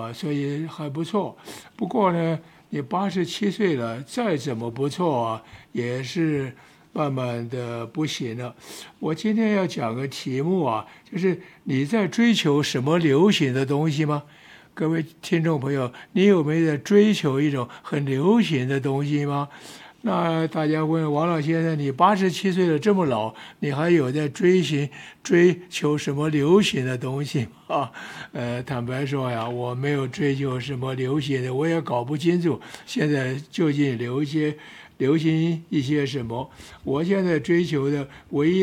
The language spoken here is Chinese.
所以还不错。不过呢，你87岁了，再怎么不错啊，也是慢慢的不行了。我今天要讲个题目啊，就是你在追求什么流行的东西吗？各位听众朋友，你有没有在追求一种很流行的东西吗？那大家问王老先生，你87岁了这么老，你还有在追求什么流行的东西吗？坦白说呀，我没有追求什么流行的，我也搞不清楚现在究竟流行一些什么。我现在追求的唯一